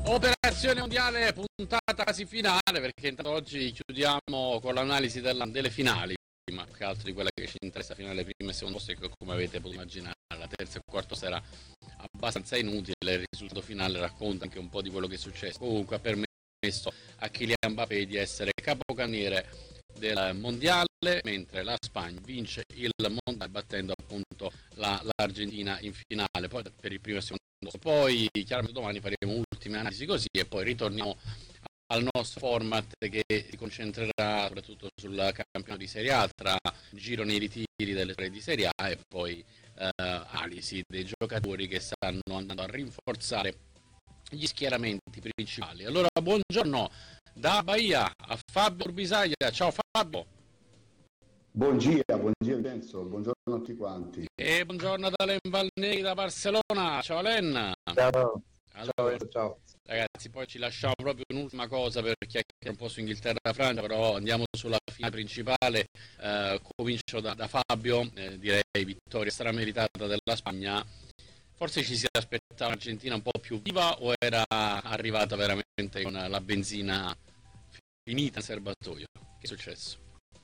Operazione mondiale, puntata quasi finale, perché intanto oggi chiudiamo con l'analisi delle finali, ma più che altro di quella che ci interessa, finale primo e secondo posto, che come avete potuto immaginare la terza e quarto sarà abbastanza inutile, il risultato finale racconta anche un po' di quello che è successo. Comunque ha permesso a Kylian Mbappé di essere capocannoniere del mondiale, mentre la Spagna vince il mondiale battendo appunto l'Argentina in finale, poi per il primo e secondo. Poi chiaramente domani faremo ultime analisi così e poi ritorniamo al nostro format che si concentrerà soprattutto sul campionato di Serie A, tra gironi e ritiri delle squadre di Serie A e poi analisi dei giocatori che stanno andando a rinforzare gli schieramenti principali. Allora buongiorno da Bahia a Fabio Urbisaglia. Ciao Fabio. Buongiorno Vincenzo, buongiorno a tutti quanti. E buongiorno da Len Valnei da Barcellona. Ciao Len. Ciao. Allora, Ciao. Ragazzi, poi ci lasciamo proprio un'ultima cosa per chiacchierare un po' su Inghilterra e Francia, però andiamo sulla finale principale. Comincio da Fabio, direi vittoria strameritata della Spagna. Forse ci si aspettava un'Argentina un po' più viva o era arrivata veramente con la benzina finita in serbatoio? Che è successo?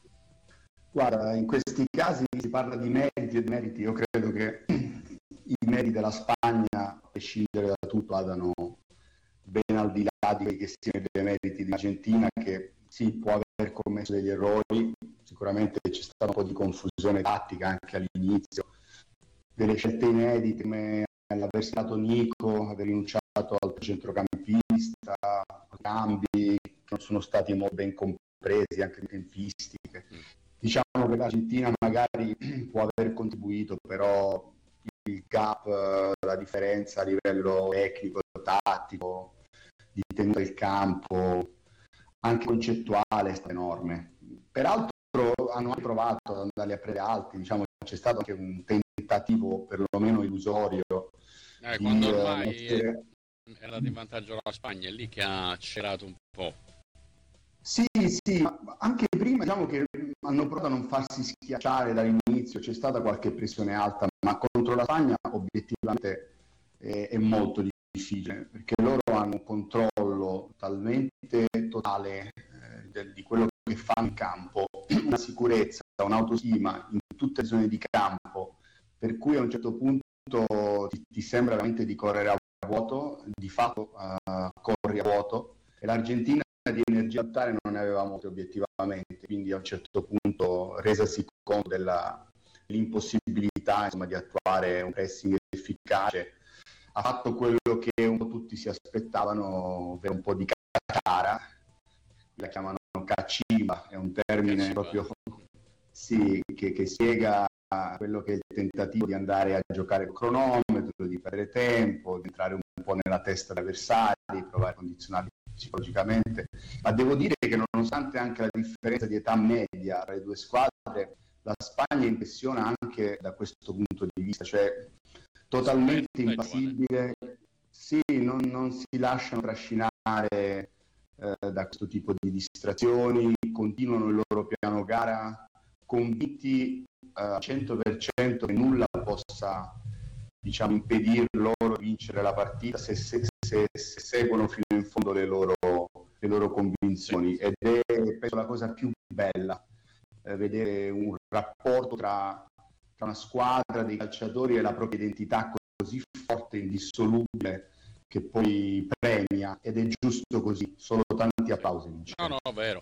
Guarda, in questi casi si parla di meriti e demeriti. Io credo che i meriti della Spagna, a prescindere da tutto, vadano ben al di là di quelli che siano i demeriti di Argentina, che sì, può aver commesso degli errori. Sicuramente c'è stata un po' di confusione tattica anche all'inizio, delle scelte inedite come l'aver stato Nico, aver rinunciato al centrocampista, cambi che non sono stati molto ben compresi, anche le tempistiche. Diciamo che l'Argentina magari può aver contribuito, però il gap, la differenza a livello tecnico, tattico, di tenuta del campo, anche concettuale, è stata enorme. Peraltro hanno anche provato ad andarli a prendere alti, diciamo che c'è stato anche un tentativo perlomeno illusorio. Quando ormai era dato in vantaggio la Spagna, è lì che ha cerato un po'. Sì, ma anche prima diciamo che hanno provato a non farsi schiacciare dall'inizio, c'è stata qualche pressione alta, ma contro la Spagna obiettivamente è molto difficile, perché loro hanno un controllo talmente totale di quello che fanno in campo, una sicurezza, un'autostima in tutte le zone di campo, per cui a un certo punto ti sembra veramente di correre a vuoto, di fatto corri a vuoto, e l'Argentina di energia totale non ne aveva molto obiettivamente, quindi a un certo punto, resasi conto dell'impossibilità insomma, di attuare un pressing efficace, ha fatto quello che un po' tutti si aspettavano, ovvero un po' di cara, la chiamano cacciba, è un termine proprio sì, che spiega quello che è il tentativo di andare a giocare il cronometro, di perdere tempo, di entrare un po' nella testa degli avversari, provare a condizionarli psicologicamente, ma devo dire che nonostante anche la differenza di età media tra le due squadre, la Spagna impressiona anche da questo punto di vista, cioè totalmente impassibile, sì, non si lasciano trascinare da questo tipo di distrazioni, continuano il loro piano gara convinti al 100% che nulla possa, diciamo, impedir loro di vincere la partita se seguono fino in fondo le loro convinzioni, ed è penso la cosa più bella, vedere un rapporto tra una squadra, dei calciatori e la propria identità così forte e indissolubile, che poi premia, ed è giusto così. Solo tanti applausi. No, vero.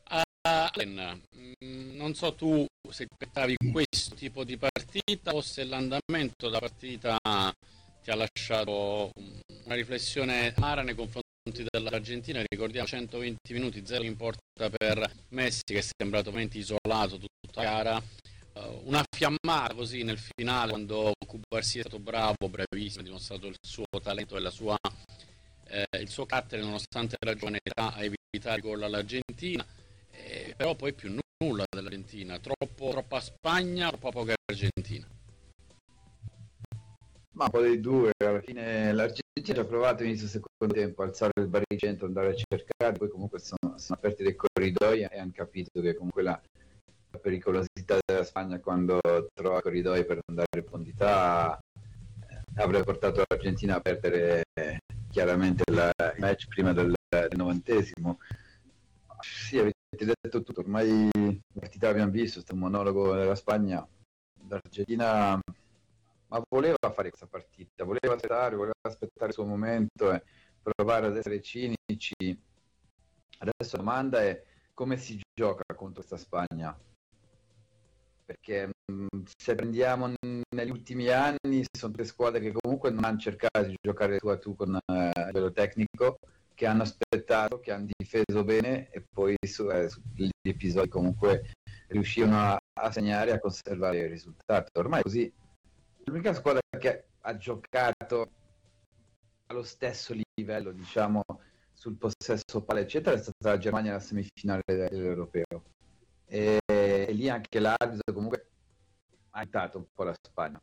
Allen, non so tu se aspettavi questo tipo di partita o se l'andamento della partita ti ha lasciato una riflessione amara nei confronti dell'Argentina. Ricordiamo 120 minuti, 0 in porta per Messi, che è sembrato veramente isolato tutta la gara, una fiammata così nel finale quando Cubarsí è stato bravissimo, ha dimostrato il suo talento e il suo carattere nonostante la giovane età, a evitare il gol all'Argentina, però poi più nulla dell'Argentina, troppa Spagna, troppa poca Argentina. Ma un po' dei due, alla fine l'Argentina ha provato inizio secondo tempo a alzare il baricentro, andare a cercare, poi comunque sono aperti dei corridoi e hanno capito che comunque la pericolosità della Spagna quando trova corridoi per andare in profondità avrebbe portato l'Argentina a perdere chiaramente il match prima del 90esimo. Sì, avete detto tutto, ormai la partita l'abbiamo visto, sto monologo della Spagna, l'Argentina ma voleva fare questa partita, voleva aspettare il suo momento e provare ad essere cinici. Adesso la domanda è come si gioca contro questa Spagna, perché se prendiamo negli ultimi anni sono tre squadre che comunque non hanno cercato di giocare tu a tu con a livello tecnico, che hanno aspettato, che hanno difeso bene e poi sugli episodi comunque riuscivano a segnare e a conservare il risultato. Ormai così l'unica squadra che ha giocato allo stesso livello, diciamo, sul possesso palla eccetera è stata la Germania alla semifinale dell'Europeo e lì anche l'arbitro comunque ha aiutato un po' la Spagna.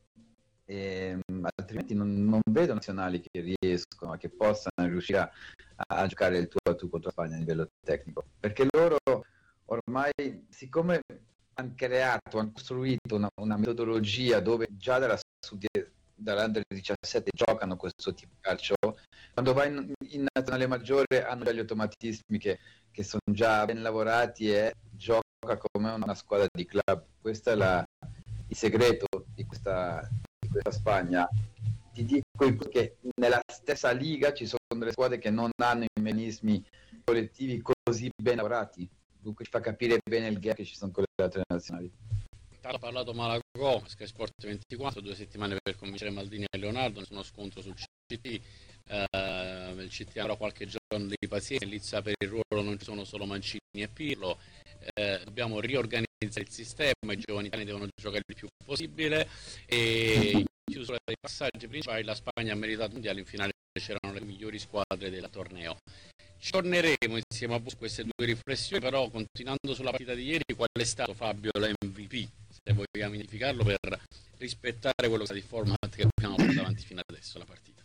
Altrimenti non vedo nazionali che riescono, che possano riuscire a giocare il tu a tu contro la Spagna a livello tecnico, perché loro ormai, siccome hanno creato, hanno costruito una metodologia dove già dall'Under 17 giocano questo tipo di calcio, quando vai in nazionale maggiore hanno già gli automatismi che sono già ben lavorati e gioca come una squadra di club. Questo è il segreto di questa Spagna. Ti dico che nella stessa liga ci sono delle squadre che non hanno i meccanismi collettivi così ben lavorati, dunque ci fa capire bene il gap che ci sono con le altre nazionali. Ha parlato Malagò, Sky Sport 24, 2 settimane per convincere Maldini e Leonardo, nessuno scontro sul CT, il CT avrà qualche giorno di pazienza, in lizza per il ruolo non ci sono solo Mancini e Pirlo, dobbiamo riorganizzare il sistema, i giovani italiani devono giocare il più possibile e in chiusura dei passaggi principali la Spagna ha meritato il mondiale, in finale c'erano le migliori squadre del torneo. Ci torneremo insieme a voi su queste due riflessioni, però continuando sulla partita di ieri, qual è stato, Fabio, l'MVP, se vogliamo identificarlo, per rispettare quello che è stato il format che abbiamo portato avanti fino adesso la partita?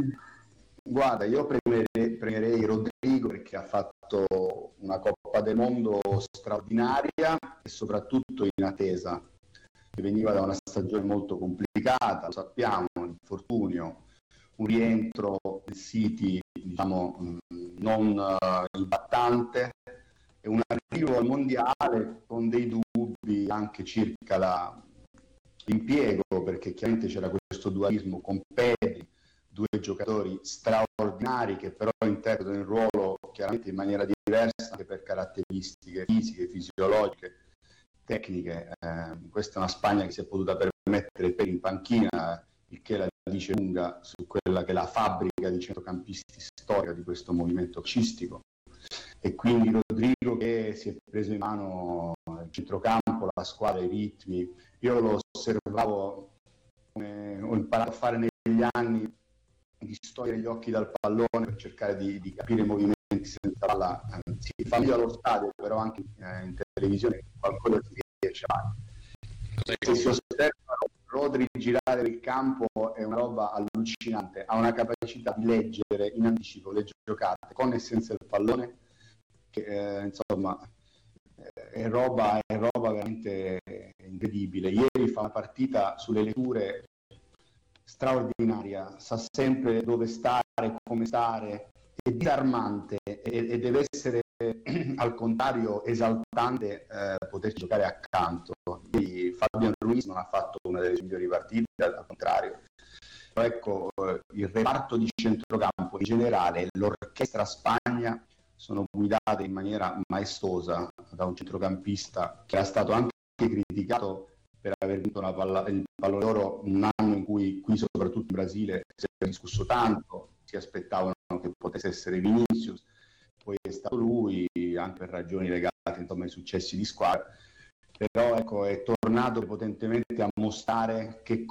Guarda, io premierei Rodrigo perché ha fatto una Coppa del Mondo straordinaria e soprattutto in attesa, che veniva da una stagione molto complicata, lo sappiamo, l'infortunio, un rientro del City, diciamo, non impattante e un arrivo al mondiale con dei dubbi anche circa l'impiego, perché chiaramente c'era questo dualismo con Pedri, due giocatori straordinari che però interpretano il ruolo chiaramente in maniera diversa anche per caratteristiche fisiche, fisiologiche, tecniche. Questa è una Spagna che si è potuta permettere per in panchina, il che la dice lunga su quella che è la fabbrica di centrocampisti storica di questo movimento calcistico. E quindi Rodrigo che si è preso in mano il centrocampo, la squadra, i ritmi. Io lo osservavo, come ho imparato a fare negli anni, di togliere gli occhi dal pallone per cercare di capire i movimenti senza palla. Si fa meglio allo stadio, però anche in televisione qualcosa si riesce a fare. Se si osserva Rodri girare il campo è una roba allucinante, ha una capacità di leggere in anticipo le giocate con e senza il pallone che insomma è roba veramente incredibile. Ieri fa una partita sulle letture straordinaria, sa sempre dove stare, come stare, è disarmante e deve essere al contrario esaltante poter giocare accanto. Quindi Fabian Ruiz non ha fatto una delle migliori partite, al contrario. Però ecco, il reparto di centrocampo in generale, l'orchestra Spagna sono guidate in maniera maestosa da un centrocampista che era stato anche criticato per aver vinto il pallone d'oro un anno in cui qui soprattutto in Brasile si è discusso tanto, si aspettavano che potesse essere Vinicius, poi è stato lui anche per ragioni legate insomma ai successi di squadra, però ecco è tornato potentemente a mostrare che